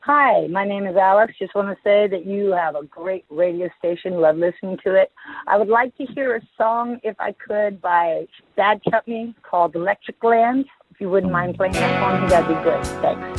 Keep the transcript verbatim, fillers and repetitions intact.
Hi, my name is Alex. Just want to say that you have a great radio station. Love listening to it. I would like to hear a song, if I could, by Bad Company called Electric Land. If you wouldn't mind playing that for me, that'd be great. Thanks.